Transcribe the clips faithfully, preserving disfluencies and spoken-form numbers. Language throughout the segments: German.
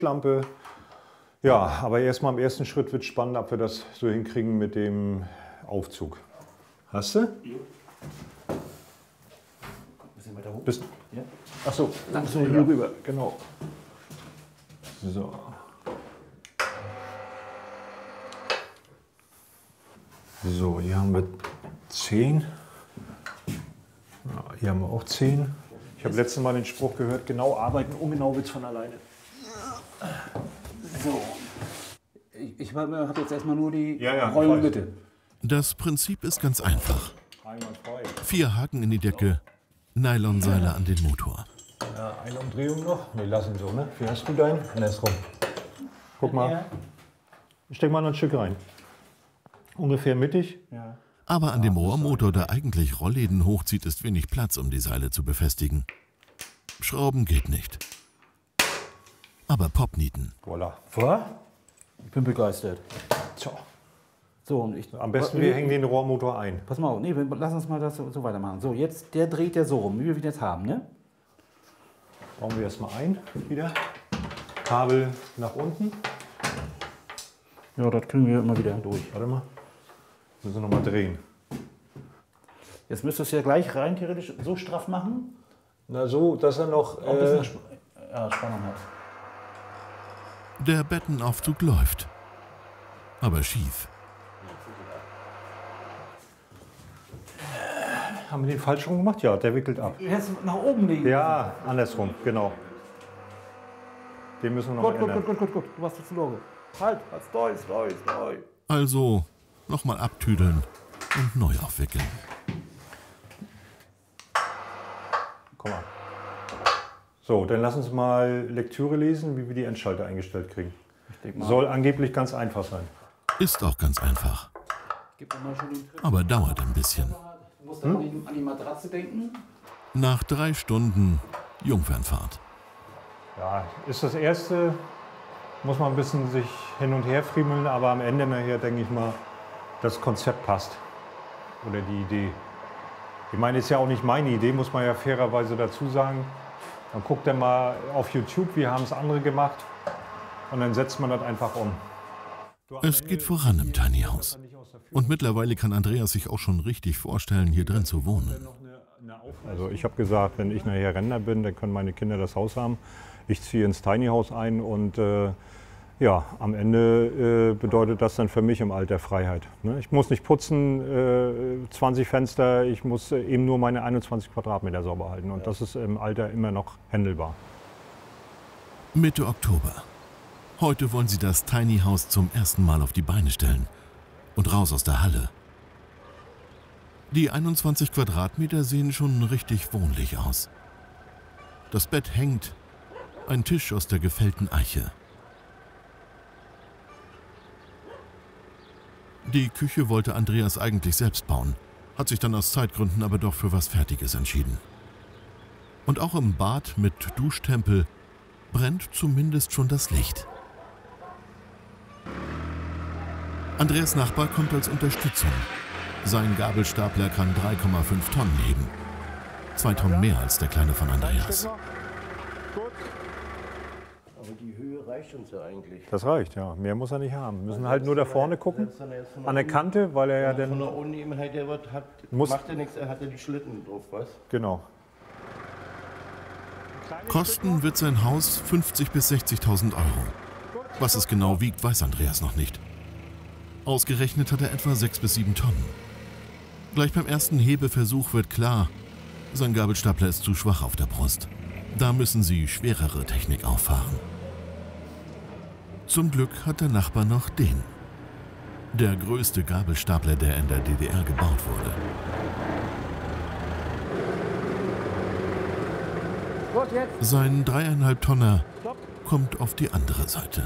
Lampe. Ja, aber erstmal im ersten Schritt wird es spannend, ob wir das so hinkriegen mit dem Aufzug. Hast du? Ja. Bisschen weiter hoch. Bist, ja. Ach so, dann so hier rüber. Genau. So. So, hier haben wir zehn. Ja, hier haben wir auch zehn. Ich habe letztes Mal den Spruch gehört, genau arbeiten, ungenau wird es von alleine. So. Ich, ich habe jetzt erstmal nur die Ja, ja, Rollenmitte. Das Prinzip ist ganz einfach. Einwandfrei. Vier Haken in die Decke, Nylonseile an den Motor. Ja, eine Umdrehung noch. Wir lassen so, ne? Wie hast du deinen? Andersrum. Guck mal. Steck mal noch ein Stück rein. Ungefähr mittig. Ja. Aber an dem Rohrmotor, der eigentlich Rollläden hochzieht, ist wenig Platz, um die Seile zu befestigen. Schrauben geht nicht. Aber Popnieten. Voilà. Was? Ich bin begeistert. So. So, und ich, Am besten wir hängen den Rohrmotor ein. Pass mal auf, nee, lass uns mal das so, so weitermachen. So, jetzt, der dreht ja so rum, wie wir ihn jetzt haben, ne? Bauen wir erstmal ein. Wieder. Kabel nach unten. Ja, das kriegen wir immer wieder durch. Warte mal. Müssen wir nochmal drehen. Jetzt müsstest du ja gleich rein theoretisch so straff machen, Na so, dass er noch... auch ein Äh, bisschen Sp ja, Spannung hat. Der Bettenaufzug läuft. Aber schief. haben wir den falsch rum gemacht? Ja, der wickelt ab. Jetzt nach oben legen. Ja, andersrum, genau. Den müssen wir noch Gut, gut, ändern. gut, gut, gut, du warst zu Loge. Halt, was stoi, stoi, stoi. Also nochmal abtüdeln und neu aufwickeln. Komm mal. So, dann lass uns mal Lektüre lesen, wie wir die Endschalter eingestellt kriegen. Soll angeblich ganz einfach sein. Ist auch ganz einfach. Gib mir mal schon den Tritt. Aber dauert ein bisschen. Du musst hm? an, die, an die Matratze denken. Nach drei Stunden Jungfernfahrt. Ja, ist das erste, muss man ein bisschen sich hin und her friemeln, aber am Ende nachher denke ich mal, das Konzept passt. Oder die Idee. Ich meine, ist ja auch nicht meine Idee, muss man ja fairerweise dazu sagen. Dann guckt er mal auf YouTube, wie haben es andere gemacht und dann setzt man das einfach um. Es geht voran im Tiny House. Und mittlerweile kann Andreas sich auch schon richtig vorstellen, hier drin zu wohnen. Also ich habe gesagt, wenn ich nachher Rentner bin, dann können meine Kinder das Haus haben. Ich ziehe ins Tiny House ein und äh, ja, am Ende äh, bedeutet das dann für mich im Alter Freiheit. Ne? Ich muss nicht putzen, äh, zwanzig Fenster, ich muss äh, eben nur meine einundzwanzig Quadratmeter sauber halten und das ist im Alter immer noch händelbar. Mitte Oktober. Heute wollen sie das Tiny House zum ersten Mal auf die Beine stellen und raus aus der Halle. Die einundzwanzig Quadratmeter sehen schon richtig wohnlich aus. Das Bett hängt, ein Tisch aus der gefällten Eiche. Die Küche wollte Andreas eigentlich selbst bauen, hat sich dann aus Zeitgründen aber doch für was Fertiges entschieden. Und auch im Bad mit Duschtempel brennt zumindest schon das Licht. Andreas' Nachbar kommt als Unterstützung. Sein Gabelstapler kann drei Komma fünf Tonnen heben. Zwei Tonnen mehr als der kleine von Andreas. Aber die Höhe reicht uns ja eigentlich. Das reicht, ja. Mehr muss er nicht haben. Wir müssen halt nur da vorne gucken, an der Kante, weil er ja dann... Von der Unebenheit, der wird, hat, macht ja nichts, er hat ja die Schlitten drauf, was? Genau. Kosten wird sein Haus fünfzigtausend bis sechzigtausend Euro. Was es genau wiegt, weiß Andreas noch nicht. Ausgerechnet hat er etwa sechs bis sieben Tonnen. Gleich beim ersten Hebeversuch wird klar, sein Gabelstapler ist zu schwach auf der Brust. Da müssen sie schwerere Technik auffahren. Zum Glück hat der Nachbar noch den. Der größte Gabelstapler, der in der D D R gebaut wurde. Sein dreieinhalb Tonner kommt auf die andere Seite.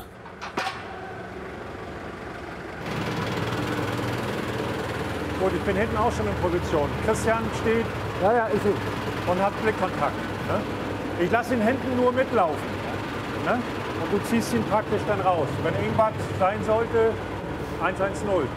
Gut, ich bin hinten auch schon in Position. Christian steht Ja, ja, ist gut. und hat Blickkontakt. Ne? Ich lasse ihn hinten nur mitlaufen. Ne? Und du ziehst ihn praktisch dann raus. Wenn irgendwas sein sollte, eins eins null.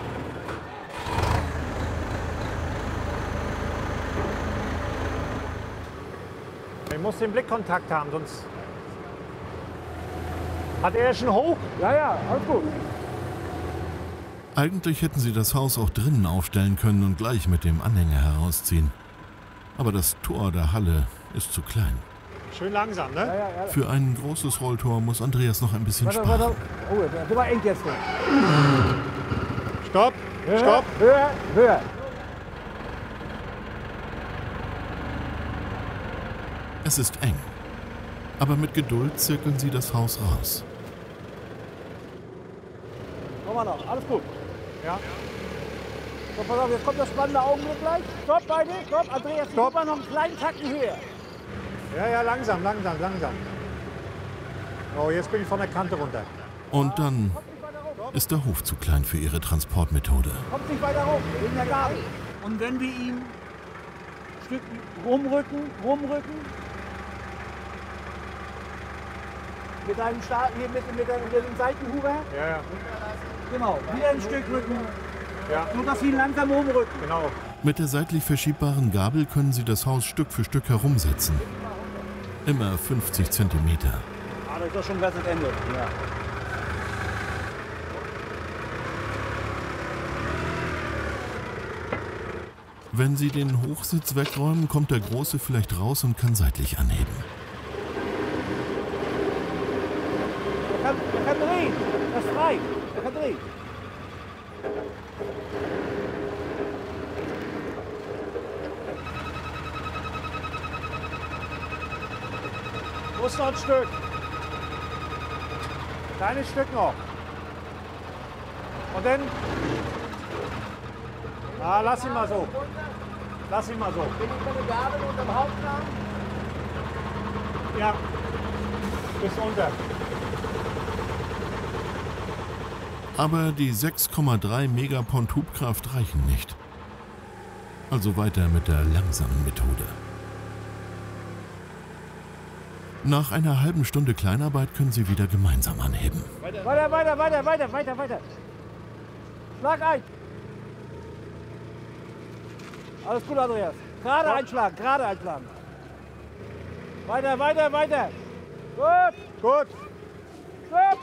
Ich muss den Blickkontakt haben, sonst... Hat er schon hoch? Ja, ja, alles gut. Eigentlich hätten sie das Haus auch drinnen aufstellen können und gleich mit dem Anhänger herausziehen. Aber das Tor der Halle ist zu klein. Schön langsam, ne? Ja, ja, ja. Für ein großes Rolltor muss Andreas noch ein bisschen Warte, sparen. warte. Oh, der war eng jetzt. Stopp, Höher, stopp. höher, höher. Es ist eng. Aber mit Geduld zirkeln sie das Haus raus. Komm mal noch, alles gut. Ja. So, pass auf, jetzt kommt das spannende Augenblick gleich. Stopp, beide, stopp. Andreas, stopp mal noch einen kleinen Tacken höher. Ja, ja, langsam, langsam, langsam. Oh, jetzt bin ich von der Kante runter. Und dann ist der Hof zu klein für ihre Transportmethode. Kommt nicht weiter hoch, wegen der Gabel. Und wenn wir ihn ein Stück rumrücken, rumrücken, mit einem Stab, hier mit, mit, mit dem Seitenhuber, Ja, ja, genau, wieder ein Stück rücken, ja, so dass wir ihn langsam rumrücken. genau. Mit der seitlich verschiebbaren Gabel können sie das Haus Stück für Stück herumsetzen. Immer fünfzig Zentimeter. Ah, das ist doch schon ganz das Ende. Ja. Wenn sie den Hochsitz wegräumen, kommt der Große vielleicht raus und kann seitlich anheben. Er kann, er kann drehen, er ist frei, er kann drehen. Muss noch ein Stück. Kleines Stück noch. Und dann. Ah, lass ihn mal so. Lass ihn mal so. Bin ich mit der Gabel unterm Hauptgang? Ja. Bis unter. Aber die sechs Komma drei Megapond Hubkraft reichen nicht. Also weiter mit der langsamen Methode. Nach einer halben Stunde Kleinarbeit können sie wieder gemeinsam anheben. Weiter, weiter, weiter, weiter, weiter, weiter. Schlag ein. Alles gut, Andreas. Gerade einschlagen, gerade einschlagen. Weiter, weiter, weiter. Gut, Gut. stopp.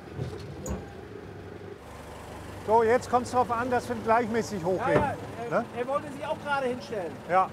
So, jetzt kommt es darauf an, dass wir ihn gleichmäßig Ja, hochheben. ja, er, Ne? er wollte sich auch gerade hinstellen. Ja.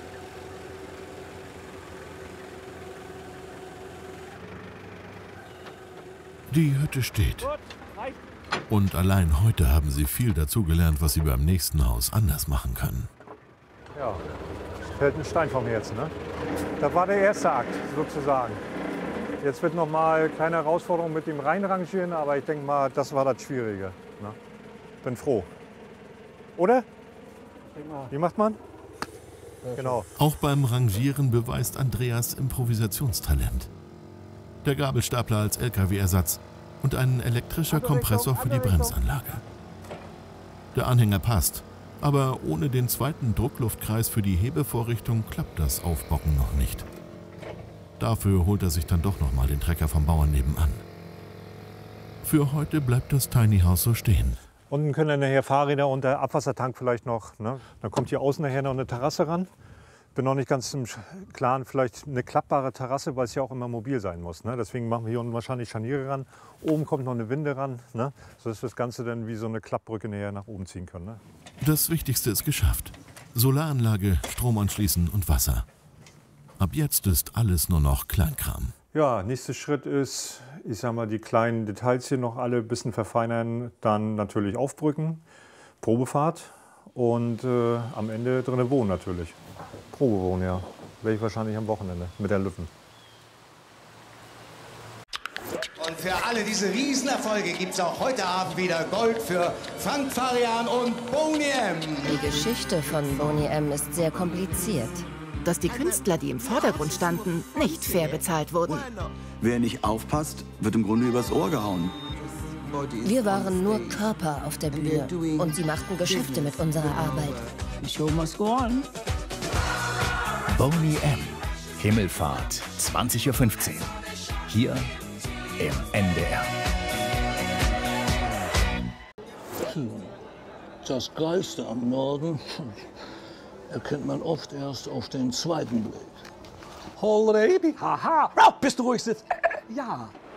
Die Hütte steht. Gut, reicht. Und allein heute haben sie viel dazugelernt, was sie beim nächsten Haus anders machen können. Ja. Fällt ein Stein vom Herzen, ne? Das war der erste Akt, sozusagen. Jetzt wird noch mal kleine Herausforderung mit dem Reinrangieren, aber ich denke mal, das war das Schwierige. Ne? Bin froh. Oder? Wie macht man? Genau. Auch beim Rangieren beweist Andreas Improvisationstalent. Der Gabelstapler als L K W-Ersatz und ein elektrischer Kompressor für die Bremsanlage. Der Anhänger passt, aber ohne den zweiten Druckluftkreis für die Hebevorrichtung klappt das Aufbocken noch nicht. Dafür holt er sich dann doch noch mal den Trecker vom Bauern nebenan. Für heute bleibt das Tiny House so stehen. Unten können dann nachher Fahrräder und der Abwassertank vielleicht noch. Ne? Dann kommt hier außen nachher noch eine Terrasse ran. Bin noch nicht ganz im Klaren, vielleicht eine klappbare Terrasse, weil es ja auch immer mobil sein muss. Ne? Deswegen machen wir hier unten wahrscheinlich Scharniere ran. Oben kommt noch eine Winde ran, ne? Sodass wir das Ganze dann wie so eine Klappbrücke näher nach oben ziehen können. Ne? Das Wichtigste ist geschafft. Solaranlage, Strom anschließen und Wasser. Ab jetzt ist alles nur noch Kleinkram. Ja, nächster Schritt ist, ich sag mal, die kleinen Details hier noch alle ein bisschen verfeinern, dann natürlich aufbrücken, Probefahrt und äh, am Ende drinnen wohnen natürlich. Probewohnen, ja. Werde ich wahrscheinlich am Wochenende mit der Lütten. Und für alle diese Riesenerfolge gibt es auch heute Abend wieder Gold für Frank Farian und Boney M. Die Geschichte von Boney M. ist sehr kompliziert. Dass die Künstler, die im Vordergrund standen, nicht fair bezahlt wurden. Wer nicht aufpasst, wird im Grunde übers Ohr gehauen. Wir waren nur Körper auf der Bühne und sie machten Geschäfte mit unserer Arbeit. Boney M. Himmelfahrt, zwanzig Uhr fünfzehn. Hier im N D R. Das Geiste am Norden erkennt man oft erst auf den zweiten Blick. Already? Haha. Oh, bist du ruhig sitzt. Äh, ja.